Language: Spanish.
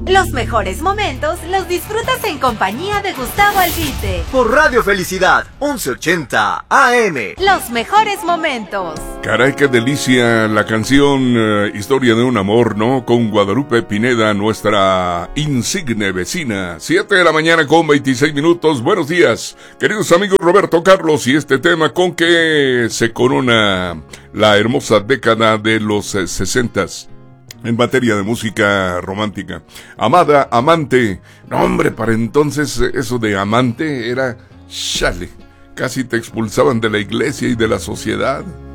Los mejores momentos los disfrutas en compañía de Gustavo Albite. Por Radio Felicidad, 1180 AM. Los mejores momentos. Caray, qué delicia la canción Historia de un amor, ¿no? Con Guadalupe Pineda, nuestra insigne vecina. 7 de la mañana con 26 minutos. Buenos días, queridos amigos. Roberto Carlos y este tema con que se corona la hermosa década de los 60s. En materia de música romántica. Amada, amante. No, hombre, para entonces eso de amante era chale. Casi te expulsaban de la iglesia y de la sociedad.